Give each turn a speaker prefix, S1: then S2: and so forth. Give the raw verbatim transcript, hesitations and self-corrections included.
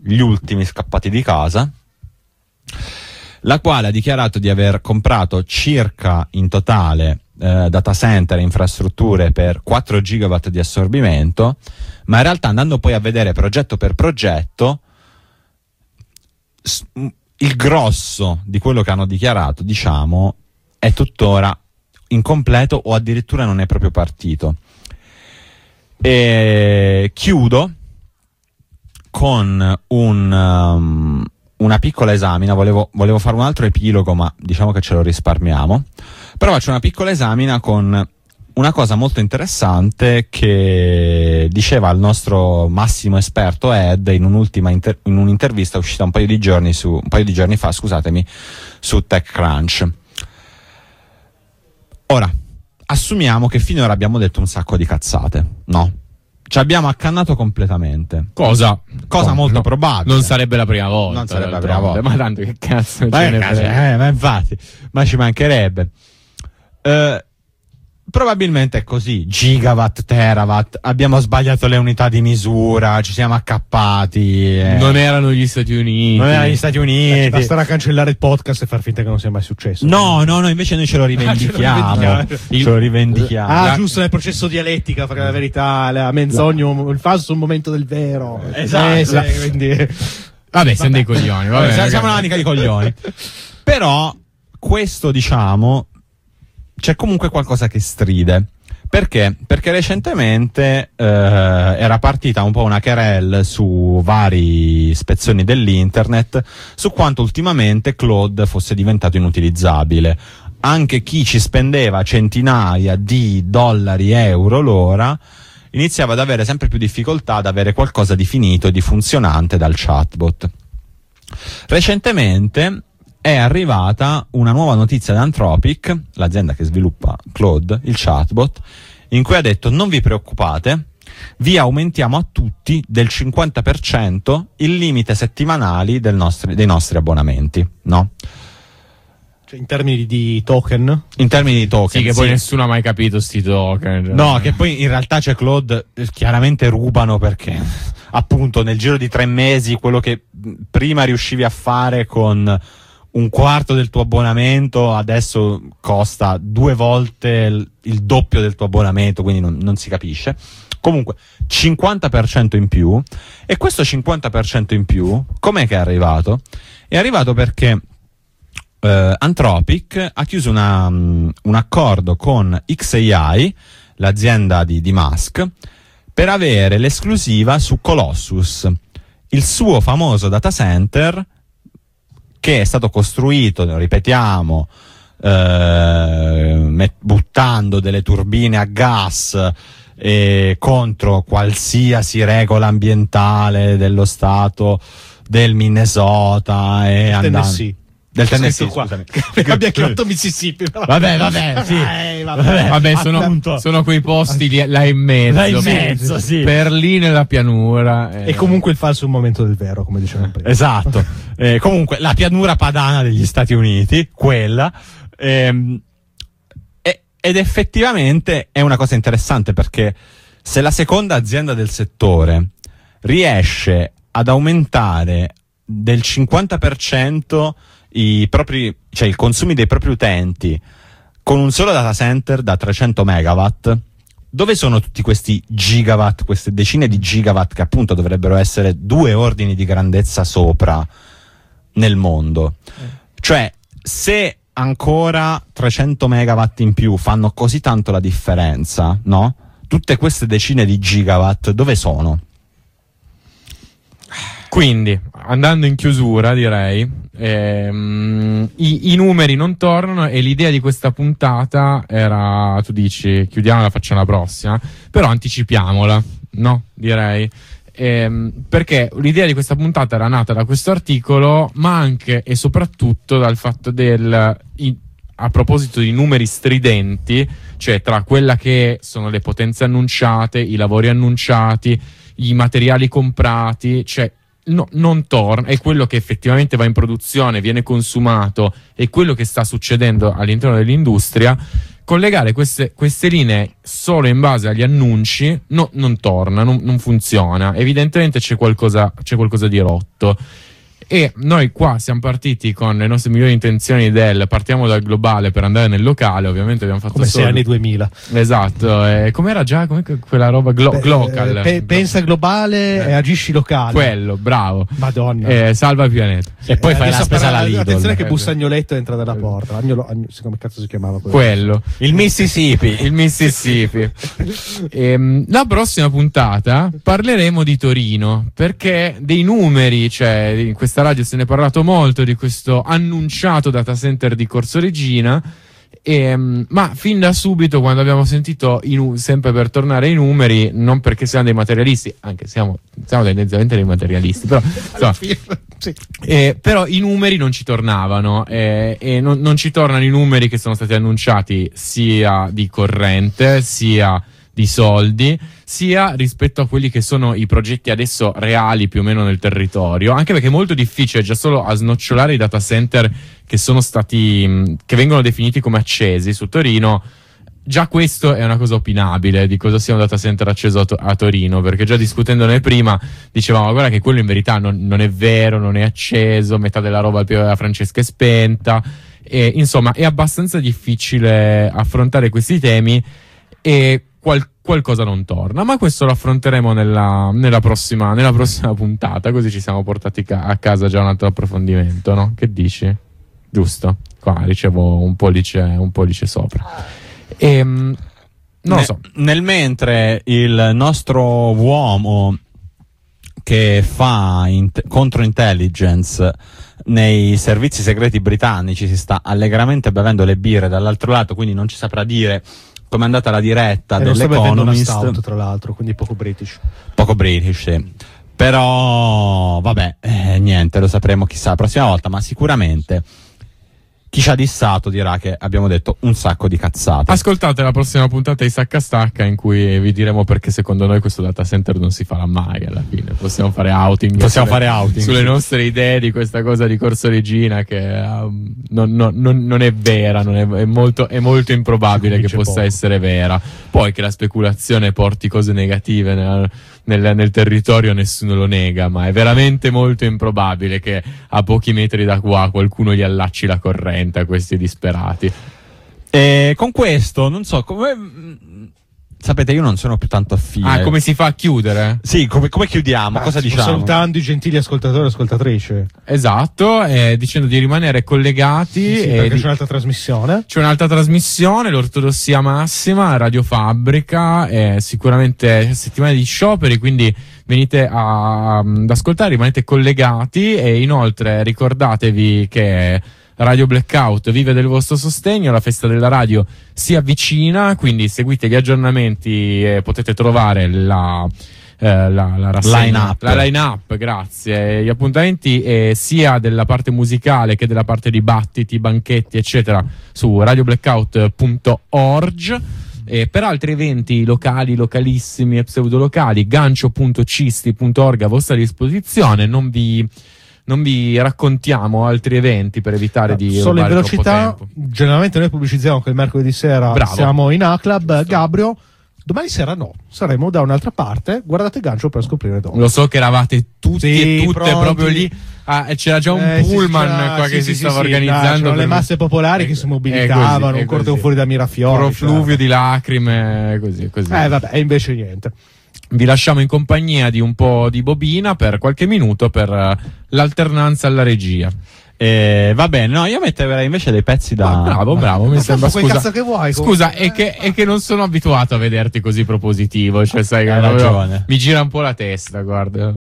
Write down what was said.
S1: gli ultimi scappati di casa, la quale ha dichiarato di aver comprato circa in totale eh, data center e infrastrutture per quattro gigawatt di assorbimento, ma in realtà andando poi a vedere progetto per progetto s- il grosso di quello che hanno dichiarato, diciamo, è tuttora incompleto o addirittura non è proprio partito. E chiudo con un um, una piccola esamina. Volevo, volevo fare un altro epilogo, ma diciamo che ce lo risparmiamo. Però faccio una piccola esamina con una cosa molto interessante che diceva il nostro massimo esperto Ed in un'ultima inter- in un'intervista uscita un paio di giorni su un paio di giorni fa, scusatemi, su TechCrunch. Ora, assumiamo che finora abbiamo detto un sacco di cazzate, no? Ci abbiamo accannato completamente.
S2: Cosa?
S1: Cosa
S2: no,
S1: molto
S2: no,
S1: probabile.
S2: Non sarebbe la prima volta.
S1: Non sarebbe la prima volta.
S2: Ma tanto che cazzo
S1: ma,
S2: ce ne
S1: cazzo,
S2: frega.
S1: eh, ma infatti, ma ci mancherebbe. Eh, probabilmente è così. Gigawatt, terawatt. Abbiamo sbagliato le unità di misura. Ci siamo accappati. Eh.
S2: Non erano gli Stati Uniti.
S1: Non erano gli Stati Uniti.
S3: Basterà cancellare il podcast e far finta che non sia mai successo.
S1: No, no, no, invece noi ce lo rivendichiamo. ce, lo ce lo rivendichiamo.
S3: Ah,
S2: La...
S3: giusto, nel processo dialettica, perché la verità, la menzogna, la... il falso è un momento del vero.
S1: Esatto.
S3: Eh, sì,
S1: la...
S3: quindi...
S2: Vabbè, siamo dei coglioni. Vabbè,
S1: siamo,
S2: vabbè.
S1: siamo una manica di coglioni. Però, questo, diciamo, c'è comunque qualcosa che stride. Perché? Perché recentemente eh, era partita un po' una querelle su vari spezzoni dell'internet su quanto ultimamente Claude fosse diventato inutilizzabile. Anche chi ci spendeva centinaia di dollari, euro l'ora, iniziava ad avere sempre più difficoltà ad avere qualcosa di finito e di funzionante dal chatbot. Recentemente è arrivata una nuova notizia da Anthropic, l'azienda che sviluppa Claude, il chatbot, in cui ha detto: non vi preoccupate, vi aumentiamo a tutti del cinquanta per cento il limite settimanali del nostri, dei nostri abbonamenti, no?
S3: Cioè, in termini di token?
S1: In termini di token.
S2: Sì, che
S1: sì.
S2: poi nessuno ha mai capito sti token.
S1: No, che poi in realtà c'è Claude, eh, chiaramente rubano perché appunto nel giro di tre mesi quello che prima riuscivi a fare con un quarto del tuo abbonamento adesso costa due volte il, il doppio del tuo abbonamento, quindi non, non si capisce. Comunque cinquanta per cento in più, e questo cinquanta per cento in più com'è che è arrivato? È arrivato perché eh, Anthropic ha chiuso una, um, un accordo con X A I, l'azienda di, di Musk, per avere l'esclusiva su Colossus, il suo famoso data center che è stato costruito, ripetiamo, eh, met- buttando delle turbine a gas eh, contro qualsiasi regola ambientale dello stato del Minnesota e andando...
S3: Tennessee.
S1: Del Tennessee,
S3: qua.
S1: scusami.
S3: Abbia chiamato Mississippi. Però.
S1: Vabbè, vabbè, sì.
S3: Eh, vabbè.
S1: Vabbè,
S2: Vabbè, sono,
S1: appunto.
S2: sono quei posti lì, là in mezzo.
S1: Là in mezzo, sì.
S2: Per lì nella pianura. Eh.
S3: E comunque il falso è un momento del vero, come dicevamo prima.
S1: Esatto. Eh, comunque, la pianura padana degli Stati Uniti, quella, ehm, e, ed effettivamente è una cosa interessante, perché se la seconda azienda del settore riesce ad aumentare del cinquanta per cento i propri, cioè i consumi dei propri utenti con un solo data center da trecento megawatt, dove sono tutti questi gigawatt, queste decine di gigawatt che appunto dovrebbero essere due ordini di grandezza sopra nel mondo? Cioè, se ancora trecento megawatt in più fanno così tanto la differenza, no? Tutte queste decine di gigawatt dove sono?
S2: Quindi, andando in chiusura, direi, ehm, i, i numeri non tornano, e l'idea di questa puntata era, tu dici, chiudiamola, facciamo la prossima, però anticipiamola, no? Direi. Ehm, perché l'idea di questa puntata era nata da questo articolo, ma anche e soprattutto dal fatto del... I, a proposito di numeri stridenti, cioè tra quella che sono le potenze annunciate, i lavori annunciati, i materiali comprati, cioè no, non torna, è quello che effettivamente va in produzione, viene consumato, e quello che sta succedendo all'interno dell'industria, collegare queste, queste linee solo in base agli annunci no, non torna, non, non funziona. Evidentemente c'è qualcosa, c'è qualcosa di rotto. E noi qua siamo partiti con le nostre migliori intenzioni del partiamo dal globale per andare nel locale, ovviamente abbiamo fatto
S3: come
S2: solo...
S3: sei anni duemila.
S2: Esatto, eh, com'era già com'è que- quella roba glo-
S3: Beh,
S2: glocal?
S3: pe- pensa globale
S2: Eh.
S3: e agisci locale.
S2: Quello, bravo.
S3: Madonna.
S2: Eh, salva il pianeta.
S1: E poi
S3: Eh,
S1: fai la
S3: adesso
S1: spesa
S3: però,
S1: alla Lidl.
S3: attenzione che
S2: Eh,
S3: Bussagnoletto entra dalla porta. Agnolo, Agno- come cazzo si chiamava quello?
S2: Quello.
S1: Il Mississippi.
S2: Il Mississippi. Ehm, la prossima puntata parleremo di Torino, perché dei numeri, cioè in questa radio se ne è parlato molto di questo annunciato data center di Corso Regina, ehm, ma fin da subito quando abbiamo sentito i nu- sempre per tornare ai numeri, non perché siamo dei materialisti, anche siamo, siamo tendenzialmente dei materialisti, però insomma,
S3: Sì.
S2: Eh, però i numeri non ci tornavano eh, e non, non ci tornano i numeri che sono stati annunciati sia di corrente sia di soldi, sia rispetto a quelli che sono i progetti adesso reali più o meno nel territorio, anche perché è molto difficile già solo a snocciolare i data center che sono stati mh, che vengono definiti come accesi su Torino. Già questo è una cosa opinabile di cosa sia un data center acceso a, to- a Torino, perché già discutendone prima dicevamo guarda che quello in verità non, non è vero, non è acceso, metà della roba al piede della Francesca è spenta, e, insomma è abbastanza difficile affrontare questi temi e qual- qualcosa non torna, ma questo lo affronteremo nella, nella, prossima, nella prossima puntata, così ci siamo portati ca- a casa già un altro approfondimento, no? Che dici? Giusto? Qua ricevo un pollice, un pollice sopra. Ehm, non
S1: Ne-
S2: lo so.
S1: Nel mentre il nostro uomo che fa int- controintelligence nei servizi segreti britannici si sta allegramente bevendo le birre dall'altro lato, quindi non ci saprà dire com'è andata la diretta
S3: E non sta bevendo una
S1: dell'Economist.
S3: stout, tra l'altro, quindi poco british.
S1: Poco British, sì. Però vabbè, eh, niente, lo sapremo chissà la prossima volta, ma sicuramente chi ci ha dissato dirà che abbiamo detto un sacco di cazzate.
S2: Ascoltate la prossima puntata di Sacca Stacca in cui vi diremo perché secondo noi questo data center non si farà mai alla fine. Possiamo fare outing.
S1: Possiamo
S2: sulle,
S1: fare outing,
S2: sulle
S1: sì.
S2: nostre idee di questa cosa di Corso Regina che um, non, non- non- non è vera, non è, è molto, è molto improbabile
S3: Ci
S2: che
S3: convince
S2: possa
S3: poco.
S2: essere vera. Poi che la speculazione porti cose negative nel, nel- nel territorio nessuno lo nega, ma è veramente molto improbabile che a pochi metri da qua qualcuno gli allacci la corrente a questi disperati.
S1: E con questo, non so, come... mh, sapete, io non sono più tanto affine.
S2: Ah, come si fa a chiudere?
S1: Sì, come, come chiudiamo? Cosa
S3: Stiamo
S1: diciamo?
S3: salutando i gentili ascoltatori e ascoltatrici.
S2: Esatto, eh, dicendo di rimanere collegati.
S3: Sì,
S2: e
S3: perché
S2: di-
S3: c'è un'altra trasmissione.
S2: C'è un'altra trasmissione, l'Ortodossia Massima, Radio Fabbrica, eh, sicuramente settimane di scioperi, quindi venite a, ad ascoltare, rimanete collegati e inoltre ricordatevi che Radio Blackout vive del vostro sostegno, la festa della radio si avvicina, quindi seguite gli aggiornamenti e potete trovare la... eh, la, la rassegna-
S1: Line-up.
S2: la line-up, grazie, gli appuntamenti eh, sia della parte musicale che della parte dibattiti, banchetti eccetera su radio blackout punto org. E per altri eventi locali, localissimi e pseudolocali, gancio punto cisti punto org a vostra disposizione. Non vi, non vi raccontiamo altri eventi per evitare di
S3: Solo in
S2: rubare troppo
S3: velocità,
S2: tempo.
S3: generalmente noi pubblicizziamo che il mercoledì sera
S2: Bravo.
S3: siamo in A-Club.
S2: Giusto.
S3: Gabrio, domani sera no, saremo da un'altra parte. Guardate Gancio per scoprire dove.
S2: Lo so che eravate tutti
S3: Sì,
S2: e tutte
S3: pronti.
S2: proprio lì. Ah, e c'era già un
S3: Eh, sì,
S2: pullman
S3: già,
S2: qua
S3: sì,
S2: che
S3: sì,
S2: si
S3: sì,
S2: stava
S3: sì,
S2: organizzando.
S3: dai, c'erano
S2: per-
S3: le masse popolari
S2: È-
S3: che si
S2: è
S3: mobilitavano,
S2: così, è
S3: un corteo
S2: così.
S3: fuori da Mirafiori.
S2: Profluvio
S3: cioè.
S2: di lacrime, così, così.
S3: Eh vabbè, e invece niente.
S2: Vi lasciamo in compagnia di un po' di bobina per qualche minuto per eh, l'alternanza alla regia.
S1: Eh, va bene, no, io metterei invece dei pezzi da...
S2: Ah, bravo, bravo, mi
S3: Ma
S2: sembra.
S3: quel
S2: Scusa,
S3: cazzo che vuoi,
S2: scusa
S3: comunque.
S2: è, che, è che non sono abituato a vederti così propositivo. Cioè, sai che
S1: Hai
S2: proprio
S1: ragione.
S2: mi gira un po' la testa, guarda.